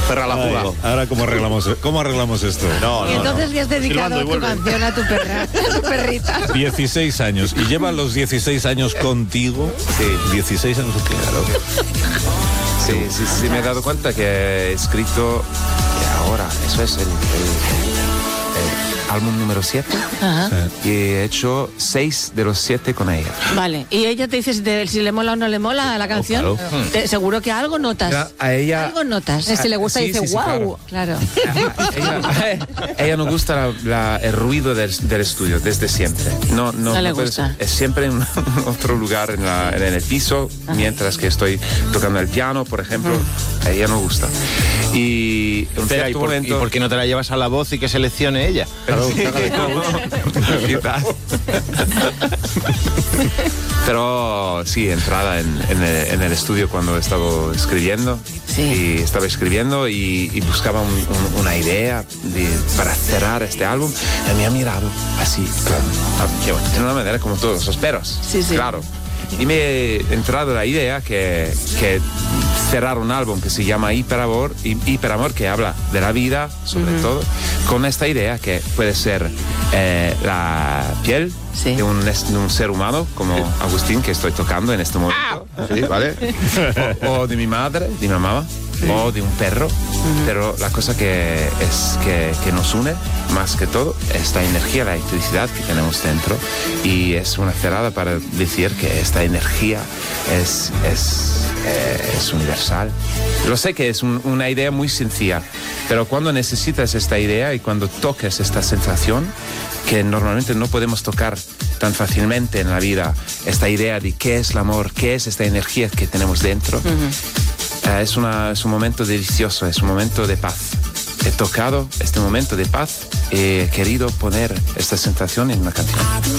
Perra la fuga. Ahora, ¿cómo arreglamos esto? Y entonces le has dedicado tu canción a tu perra, a tu perrita. 16 años. ¿Y lleva los 16 años contigo? Sí. 16 años, claro. Sí, me he dado cuenta que he escrito ahora, eso es el álbum número 7. Ajá. Y he hecho 6 de los 7 con ella. Vale, y ella te dice si le mola o no le mola la canción. Claro. Seguro que algo notas. A ella... Algo notas. Si le gusta, sí, dice, sí, wow. Claro. Ella no gusta el ruido del estudio desde siempre. No le puede gusta. ser. Es siempre en otro lugar en el piso, mientras que estoy tocando el piano, por ejemplo. A ella no gusta. Y en Espera, cierto ¿y por qué no te la llevas a la voz y que seleccione ella? Pero sí, entrada en el estudio cuando estaba escribiendo. Sí. Y estaba escribiendo y buscaba una idea para cerrar este álbum. Y me ha mirado así, de una manera como todos los perros. Sí. Claro. Y me he entrado la idea que cerrar un álbum que se llama Hiperamor, que habla de la vida, sobre todo, con esta idea que puede ser la piel de un ser humano, como Agustín, que estoy tocando en este momento. Sí, ¿vale? o de mi madre, de mi mamá. O de un perro, pero la cosa que nos une más que todo esta energía, la electricidad que tenemos dentro, y es una cerrada para decir que esta energía es universal. Lo sé que es una idea muy sencilla, pero cuando necesitas esta idea y cuando toques esta sensación que normalmente no podemos tocar tan fácilmente en la vida, esta idea de qué es el amor, qué es esta energía que tenemos dentro. Es un momento delicioso, es un momento de paz. He tocado este momento de paz y he querido poner esta sensación en una canción.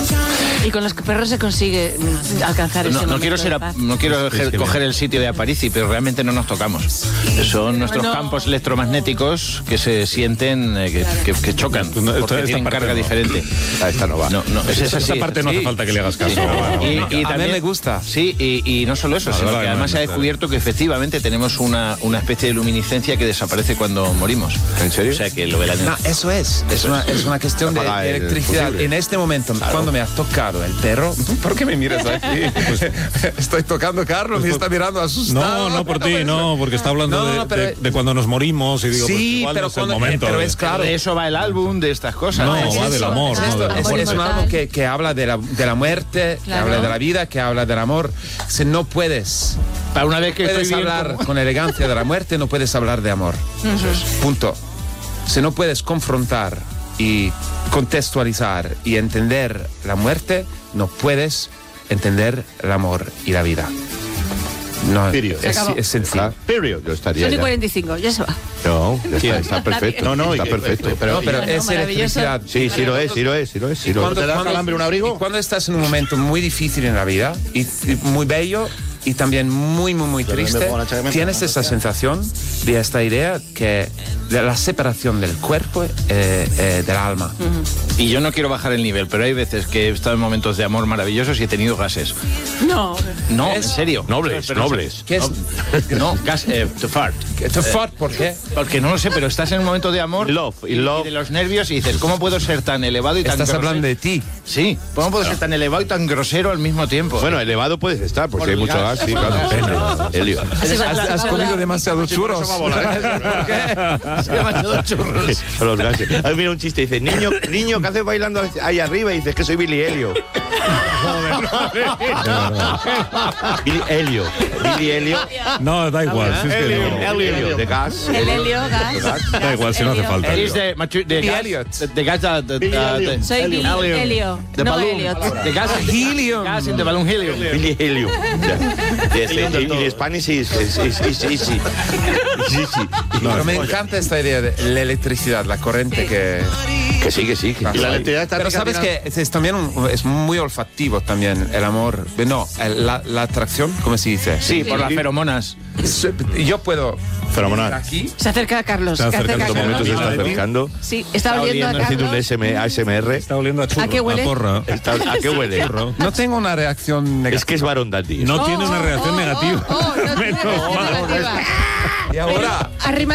Y con los perros se consigue alcanzar ese momento de paz. No quiero coger el sitio de Aparici, pero realmente no nos tocamos. Son nuestros campos electromagnéticos que se sienten, que chocan, porque tienen carga diferente. Esta no va. Esa parte no hace falta que le hagas caso. Y A mí también me gusta. Sí, y no solo eso, sino que además se ha descubierto que efectivamente tenemos una especie de luminiscencia que desaparece cuando morimos. ¿En serio? O sea que lo de la... No, eso es una cuestión de Apaga el electricidad. fusible. En este momento, cuando me ha tocado el perro, ¿por qué me miras aquí? Estoy tocando Carlos, me está mirando asustado. No por ti, no, porque está hablando de cuando nos morimos y digo, sí, pues igual pero no es el momento. pero es claro. De eso va el álbum, de estas cosas. No, Es va del eso. amor. Es un álbum que habla de la muerte, que habla de la vida, que habla del amor. Si no puedes... Para una vez que puedes estoy bien hablar con elegancia de la muerte, no puedes hablar de amor. Punto. Si no puedes confrontar y contextualizar y entender la muerte, no puedes entender el amor y la vida. No, Period. es sencillo. Period. Yo estaría Son y ya. 45, ya se va. No, está perfecto. Está perfecto. Pero es maravilloso. electricidad. Sí, sí lo es. Cuando- ¿Te da cuando- calambre un abrigo? y cuando estás en un momento muy difícil en la vida y muy bello y también muy triste, tienes esa sensación de esta idea que de la separación del cuerpo del alma. Y yo no quiero bajar el nivel, pero hay veces que he estado en momentos de amor maravillosos y he tenido gases. No. No, en serio. Nobles. ¿Qué es? No, gas, to fart. To fart, ¿por qué? Porque no lo sé, pero estás en un momento de amor Love, y de los nervios y dices, ¿cómo puedo ser tan elevado y tan Estás grosero? hablando de ti. Sí, ¿cómo puedo ser tan elevado y tan grosero al mismo tiempo? Bueno, elevado puedes estar, porque Por hay el mucho gas. gas. Sí, claro. Helio. Has comido demasiados churros. Los gases. Ahí mira un chiste, dice, niño, ¿qué haces bailando ahí arriba? Y dices que soy Billy Helio. Billy Helio. No, da igual. Si es que no. Helio, de gas. El helio, gas. Da igual, si no hace falta. Is the gas, Elliot. the gas, Soy Billy Helio. the No balloon, Elliot. the gas, Helium. gas in the balloon helium. Billy Helio. In Spanish is easy. Pero me encanta esta idea de la electricidad, la corriente que Sí. Y la electricidad está Pero sabes que es también es muy olfativo también el amor. No, la atracción, ¿cómo se dice? Sí, por las feromonas. Yo puedo fenomenal. aquí. Se acerca a Carlos. Se Se acerca acerca En a estos momentos se Carlos. está acercando. Sí, está oliendo a oliendo, Haciendo un Carlos. ASMR. Está oliendo a churro. ¿A qué huele? A porra. ¿A qué huele? No tengo una reacción negativa. Es que es varón Dandy. No tiene una reacción negativa. No tiene reacción negativa. Y ahora... Arrima